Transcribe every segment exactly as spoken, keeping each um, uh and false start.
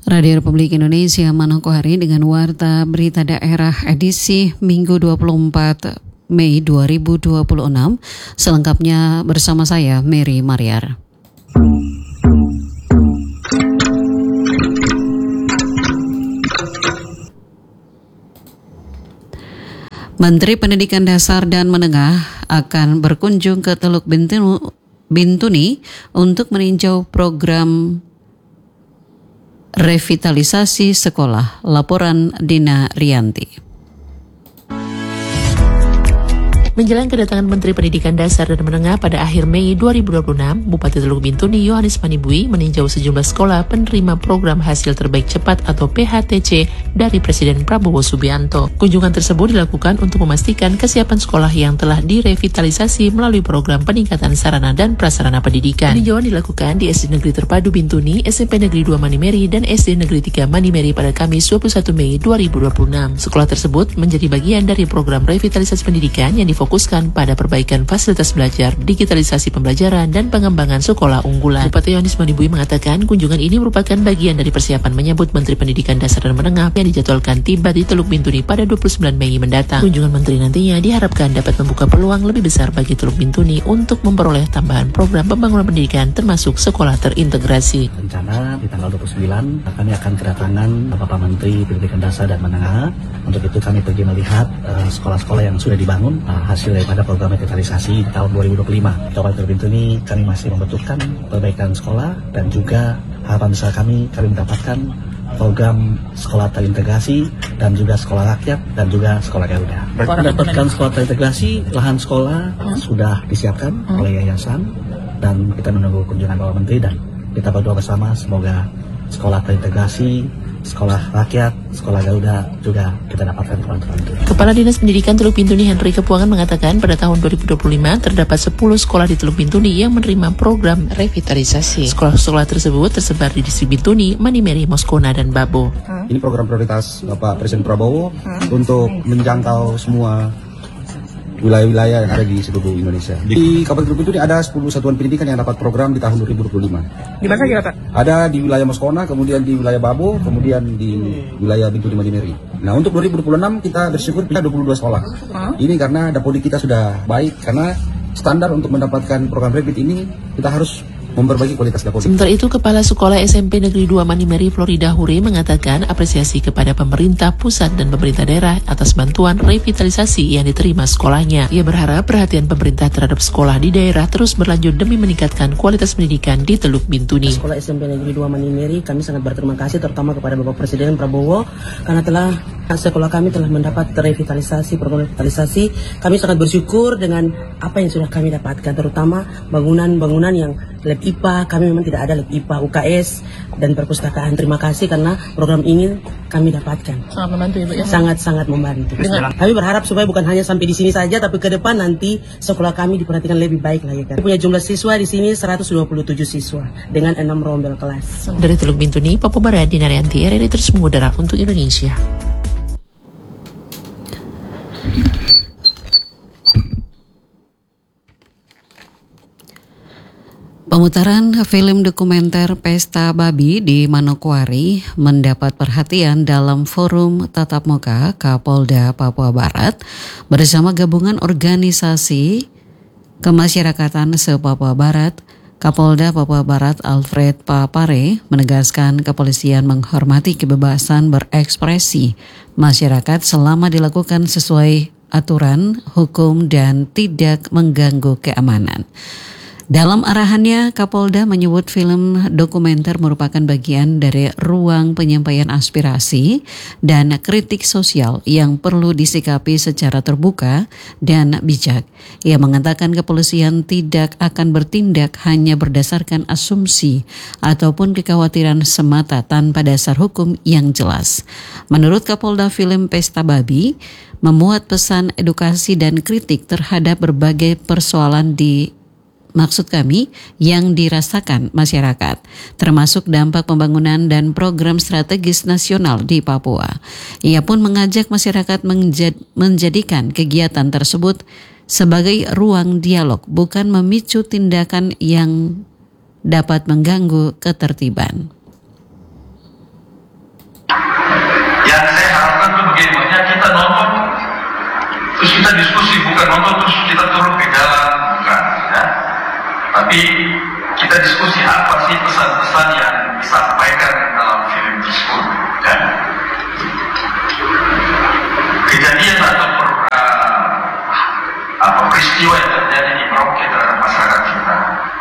Radio Republik Indonesia Manokwari dengan Warta Berita Daerah edisi Minggu dua puluh empat Mei dua ribu dua puluh enam. Selengkapnya bersama saya Mary Mariar. Menteri Pendidikan Dasar dan Menengah akan berkunjung ke Teluk Bintuni untuk meninjau program revitalisasi sekolah. Laporan Dina Rianti. Menjelang kedatangan Menteri Pendidikan Dasar dan Menengah pada akhir Mei dua ribu dua puluh enam, Bupati Teluk Bintuni Yohanes Manibui meninjau sejumlah sekolah penerima program hasil terbaik cepat atau P H T C dari Presiden Prabowo Subianto. Kunjungan tersebut dilakukan untuk memastikan kesiapan sekolah yang telah direvitalisasi melalui program peningkatan sarana dan prasarana pendidikan. Peninjauan dilakukan di S D Negeri Terpadu Bintuni, S M P Negeri dua Manimeri, dan S D Negeri tiga Manimeri pada Kamis dua puluh satu Mei dua ribu dua puluh enam. Sekolah tersebut menjadi bagian dari program revitalisasi pendidikan yang difokuskan fokuskan pada perbaikan fasilitas belajar, digitalisasi pembelajaran, dan pengembangan sekolah unggulan. Bupati Yohanes Manibui mengatakan kunjungan ini merupakan bagian dari persiapan menyambut Menteri Pendidikan Dasar dan Menengah yang dijadwalkan tiba di Teluk Bintuni pada dua puluh sembilan Mei mendatang. Kunjungan Menteri nantinya diharapkan dapat membuka peluang lebih besar bagi Teluk Bintuni untuk memperoleh tambahan program pembangunan pendidikan termasuk sekolah terintegrasi. Rencana di tanggal dua puluh sembilan kami akan kedatangan Bapak Menteri Pendidikan Dasar dan Menengah. Untuk itu kami pergi melihat uh, sekolah-sekolah yang sudah dibangun uh, hasil daripada program revitalisasi di tahun dua ribu dua puluh lima. Kabupaten Teluk Bintuni kami masih membutuhkan perbaikan sekolah dan juga harapan besar kami kami mendapatkan program sekolah terintegrasi dan juga sekolah rakyat dan juga sekolah Garuda. Mendapatkan sekolah terintegrasi, lahan sekolah hmm. sudah disiapkan hmm. oleh yayasan dan kita menunggu kunjungan Bapak Menteri dan kita berdoa bersama semoga sekolah terintegrasi, sekolah rakyat, sekolah Garuda juga kita dapatkan teman-teman itu. Kepala Dinas Pendidikan Teluk Bintuni Henry Kepuangan mengatakan pada tahun dua ribu dua puluh lima terdapat sepuluh sekolah di Teluk Bintuni yang menerima program revitalisasi. Sekolah-sekolah tersebut tersebar di distrik Bintuni, Manimeri, Moskona, dan Babo. Hmm. Ini program prioritas Bapak Presiden Prabowo hmm. untuk menjangkau semua wilayah-wilayah yang ada di seluruh Indonesia. Di Kabupaten Teluk Bintuni ada sepuluh satuan pendidikan yang dapat program di tahun dua ribu dua puluh lima. Di mana saja, Pak? Ada di wilayah Moskona, kemudian di wilayah Babo, kemudian di wilayah Bintuni Manimeri. Nah, untuk dua ribu dua puluh enam kita bersyukur kita dua puluh dua sekolah. Huh? Ini karena dapodi kita sudah baik, karena standar untuk mendapatkan program revit ini kita harus memperbaiki kualitas dapur. Sementara itu, Kepala Sekolah S M P Negeri dua Manimeri Florida Hure mengatakan apresiasi kepada pemerintah pusat dan pemerintah daerah atas bantuan revitalisasi yang diterima sekolahnya. Ia berharap perhatian pemerintah terhadap sekolah di daerah terus berlanjut demi meningkatkan kualitas pendidikan di Teluk Bintuni. Sekolah S M P Negeri dua Manimeri, kami sangat berterima kasih terutama kepada Bapak Presiden Prabowo karena telah sekolah kami telah mendapat revitalisasi, program revitalisasi. Kami sangat bersyukur dengan apa yang sudah kami dapatkan, terutama bangunan-bangunan yang lab I P A, kami memang tidak ada lab I P A, U K S, dan perpustakaan. Terima kasih karena program ini kami dapatkan. Sangat membantu Ibu ya? Sangat-sangat membantu. Dengan, kami berharap supaya bukan hanya sampai di sini saja, tapi ke depan nanti sekolah kami diperhatikan lebih baik lagi. Kan? Punya jumlah siswa di sini seratus dua puluh tujuh siswa dengan enam rombel kelas. Dari Teluk Bintuni, Papua Barat, Dina Rianti, R R I terus mengudara untuk Indonesia. Pemutaran film dokumenter Pesta Babi di Manokwari mendapat perhatian dalam forum tatap muka Kapolda Papua Barat bersama gabungan organisasi kemasyarakatan se-Papua Barat. Kapolda Papua Barat Alfred Papare menegaskan kepolisian menghormati kebebasan berekspresi masyarakat selama dilakukan sesuai aturan hukum dan tidak mengganggu keamanan. Dalam arahannya, Kapolda menyebut film dokumenter merupakan bagian dari ruang penyampaian aspirasi dan kritik sosial yang perlu disikapi secara terbuka dan bijak. Ia mengatakan kepolisian tidak akan bertindak hanya berdasarkan asumsi ataupun kekhawatiran semata tanpa dasar hukum yang jelas. Menurut Kapolda, film Pesta Babi memuat pesan edukasi dan kritik terhadap berbagai persoalan di Maksud kami yang dirasakan masyarakat, termasuk dampak pembangunan dan program strategis nasional di Papua. Ia pun mengajak masyarakat menjad, menjadikan kegiatan tersebut sebagai ruang dialog, bukan memicu tindakan yang dapat mengganggu ketertiban. kita diskusi bukan nonton terus kita turun ke jalan, bukan, ya. Tapi kita diskusi apa sih pesan-pesan yang disampaikan dalam film tersebut, ya. Kejadian atau per, uh, apa peristiwa yang terjadi di Merauke terhadap masyarakat kita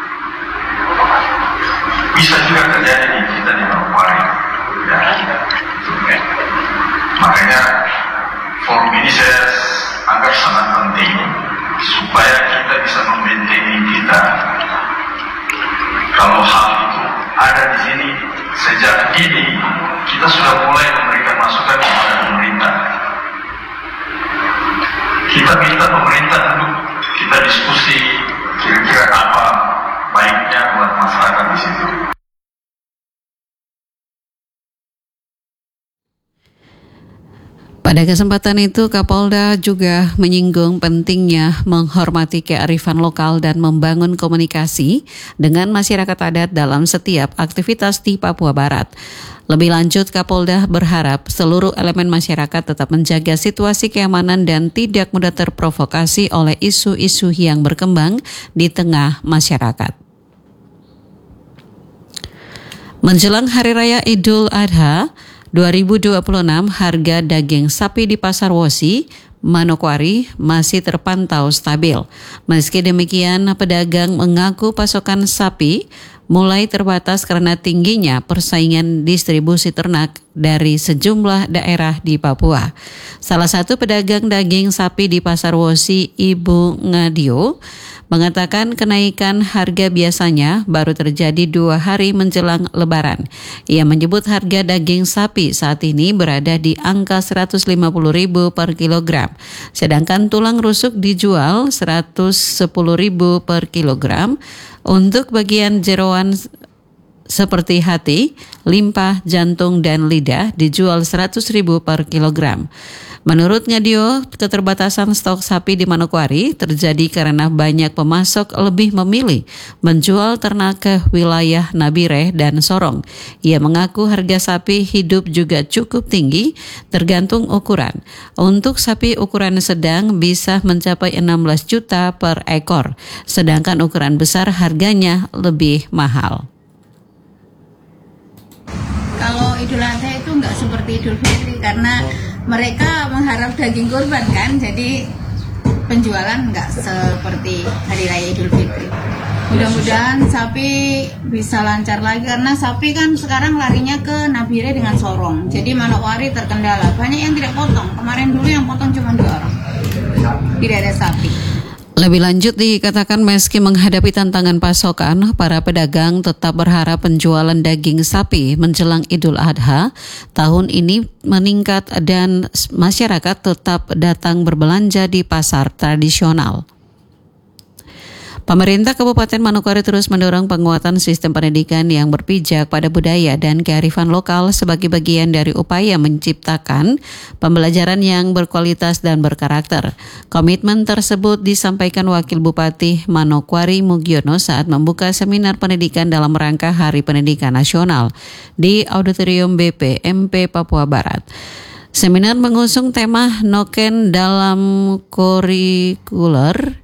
bisa juga terjadi di kita di Manokwari, ya. Okay. Makanya forum ini saya anggap sangat penting supaya kita bisa membentengi kita. Kalau hal itu ada di sini sejak ini, kita sudah mulai memberikan masukan kepada pemerintah. Kita minta pemerintah duduk, kita diskusi kira-kira apa baiknya buat masyarakat di situ. Pada kesempatan itu, Kapolda juga menyinggung pentingnya menghormati kearifan lokal dan membangun komunikasi dengan masyarakat adat dalam setiap aktivitas di Papua Barat. Lebih lanjut, Kapolda berharap seluruh elemen masyarakat tetap menjaga situasi keamanan dan tidak mudah terprovokasi oleh isu-isu yang berkembang di tengah masyarakat. Menjelang Hari Raya Idul Adha dua ribu dua puluh enam, harga daging sapi di Pasar Wosi, Manokwari masih terpantau stabil. Meski demikian, pedagang mengaku pasokan sapi mulai terbatas karena tingginya persaingan distribusi ternak dari sejumlah daerah di Papua. Salah satu pedagang daging sapi di Pasar Wosi, Ibu Ngadio, mengatakan kenaikan harga biasanya baru terjadi dua hari menjelang Lebaran. Ia menyebut harga daging sapi saat ini berada di angka seratus lima puluh ribu per kilogram, sedangkan tulang rusuk dijual seratus sepuluh ribu per kilogram. Untuk bagian jeroan seperti hati, limpa, jantung, dan lidah dijual seratus ribu per kilogram. Menurut Ngadio, keterbatasan stok sapi di Manokwari terjadi karena banyak pemasok lebih memilih menjual ternak ke wilayah Nabire dan Sorong. Ia mengaku harga sapi hidup juga cukup tinggi tergantung ukuran. Untuk sapi ukuran sedang bisa mencapai enam belas juta per ekor, sedangkan ukuran besar harganya lebih mahal. Kalau Idul Adha itu nggak seperti Idul Fitri karena mereka mengharap daging kurban kan, jadi penjualan nggak seperti Hari Raya Idul Fitri. Mudah-mudahan sapi bisa lancar lagi karena sapi kan sekarang larinya ke Nabire dengan Sorong. Jadi Manokwari terkendala, banyak yang tidak potong. Kemarin dulu yang potong cuma dua orang, tidak ada sapi. Lebih lanjut dikatakan meski menghadapi tantangan pasokan, para pedagang tetap berharap penjualan daging sapi menjelang Idul Adha tahun ini meningkat dan masyarakat tetap datang berbelanja di pasar tradisional. Pemerintah Kabupaten Manokwari terus mendorong penguatan sistem pendidikan yang berpijak pada budaya dan kearifan lokal sebagai bagian dari upaya menciptakan pembelajaran yang berkualitas dan berkarakter. Komitmen tersebut disampaikan Wakil Bupati Manokwari Mugiono saat membuka seminar pendidikan dalam rangka Hari Pendidikan Nasional di Auditorium B P M P Papua Barat. Seminar mengusung tema Noken dalam kurikuler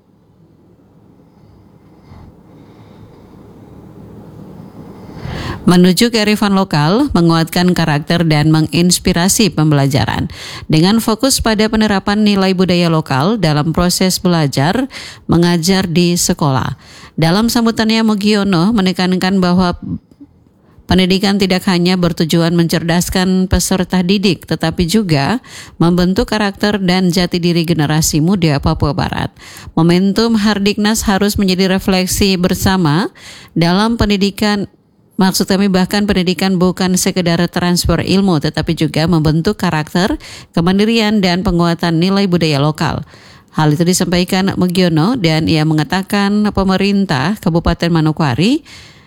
menuju kearifan lokal, menguatkan karakter dan menginspirasi pembelajaran dengan fokus pada penerapan nilai budaya lokal dalam proses belajar mengajar di sekolah. Dalam sambutannya, Mugiono menekankan bahwa pendidikan tidak hanya bertujuan mencerdaskan peserta didik, tetapi juga membentuk karakter dan jati diri generasi muda Papua Barat. Momentum Hardiknas harus menjadi refleksi bersama dalam pendidikan. Maksud kami bahkan pendidikan bukan sekedar transfer ilmu, tetapi juga membentuk karakter, kemandirian, dan penguatan nilai budaya lokal. Hal itu disampaikan Mugiono dan ia mengatakan pemerintah Kabupaten Manokwari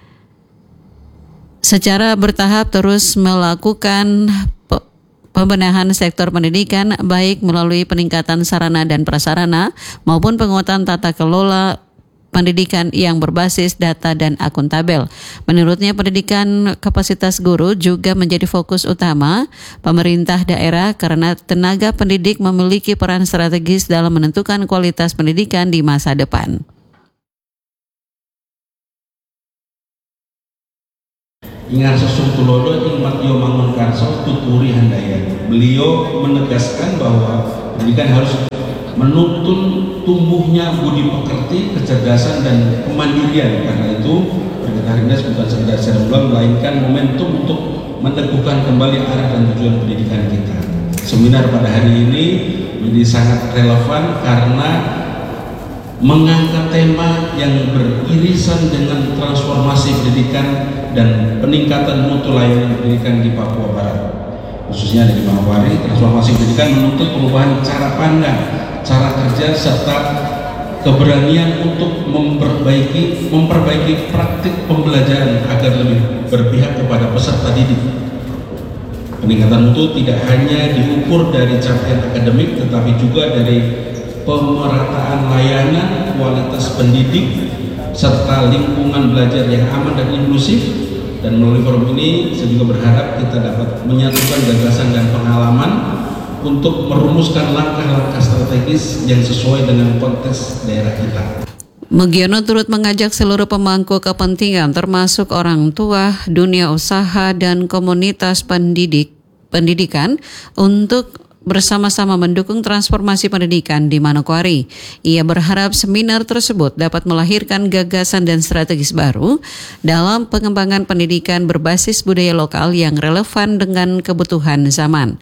secara bertahap terus melakukan pembenahan sektor pendidikan baik melalui peningkatan sarana dan prasarana maupun penguatan tata kelola pendidikan yang berbasis data dan akuntabel. Menurutnya, pendidikan kapasitas guru juga menjadi fokus utama pemerintah daerah karena tenaga pendidik memiliki peran strategis dalam menentukan kualitas pendidikan di masa depan. Ingat Sesungtulodo ing Matio Mangunkarso tuturi handaya. Beliau menegaskan bahwa pendidikan harus menuntun tumbuhnya budi pekerti, kecerdasan dan kemandirian. Karena itu Perintah Dinas bukan sekedar seremban, melainkan momentum untuk meneguhkan kembali arah dan tujuan pendidikan kita. Seminar pada hari ini menjadi sangat relevan karena mengangkat tema yang beririsan dengan transformasi pendidikan dan peningkatan mutu layanan pendidikan di Papua Barat, khususnya di Manokwari. Transformasi pendidikan menuntut perubahan cara pandang, cara kerja, serta keberanian untuk memperbaiki memperbaiki praktik pembelajaran agar lebih berpihak kepada peserta didik. Peningkatan mutu tidak hanya diukur dari capaian akademik, tetapi juga dari pemerataan layanan, kualitas pendidik, serta lingkungan belajar yang aman dan inklusif. Dan melalui forum ini saya juga berharap kita dapat menyatukan gagasan dan pengalaman untuk merumuskan langkah-langkah strategis yang sesuai dengan konteks daerah kita. Mugiono turut mengajak seluruh pemangku kepentingan termasuk orang tua, dunia usaha, dan komunitas pendidik pendidikan untuk bersama-sama mendukung transformasi pendidikan di Manokwari. Ia berharap seminar tersebut dapat melahirkan gagasan dan strategis baru dalam pengembangan pendidikan berbasis budaya lokal yang relevan dengan kebutuhan zaman.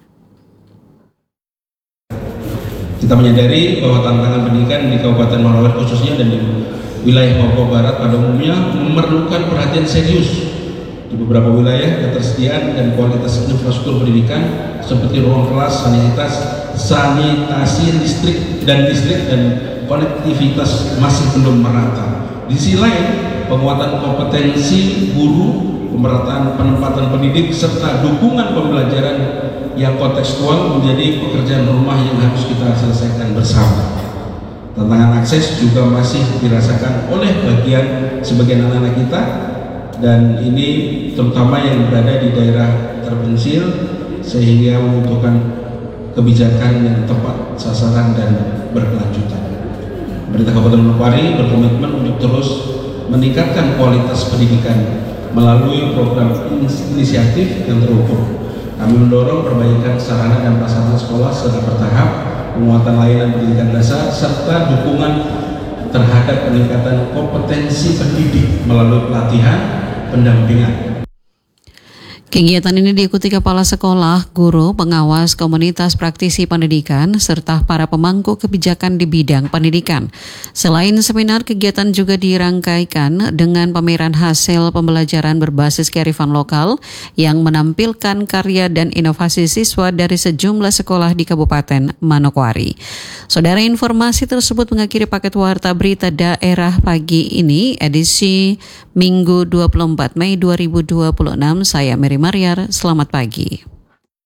Kita menyadari bahwa tantangan pendidikan di Kabupaten Manokwari khususnya dan di wilayah Papua Barat pada umumnya memerlukan perhatian serius. Di beberapa wilayah, ketersediaan dan kualitas infrastruktur pendidikan seperti ruang kelas, sanitasi, sanitasi listrik dan listrik dan konektivitas masih belum merata. Di sisi lain, penguatan kompetensi guru, pemerataan penempatan pendidik, serta dukungan pembelajaran yang kontekstual menjadi pekerjaan rumah yang harus kita selesaikan bersama. Tantangan akses juga masih dirasakan oleh bagian sebagian anak-anak kita, dan ini terutama yang berada di daerah terpencil, sehingga membutuhkan kebijakan yang tepat sasaran dan berkelanjutan. Pemerintah Kabupaten Manokwari berkomitmen untuk terus meningkatkan kualitas pendidikan melalui program inisiatif yang terukur. Kami mendorong perbaikan sarana dan prasarana sekolah secara bertahap, penguatan layanan pendidikan dasar, serta dukungan terhadap peningkatan kompetensi pendidik melalui pelatihan, pendampingan. Kegiatan ini diikuti kepala sekolah, guru, pengawas, komunitas praktisi pendidikan, serta para pemangku kebijakan di bidang pendidikan. Selain seminar, kegiatan juga dirangkaikan dengan pameran hasil pembelajaran berbasis kearifan lokal yang menampilkan karya dan inovasi siswa dari sejumlah sekolah di Kabupaten Manokwari. Saudara, informasi tersebut mengakhiri paket Warta Berita Daerah pagi ini, edisi Minggu dua puluh empat Mei dua ribu dua puluh enam. Saya Mary Mariar, selamat pagi.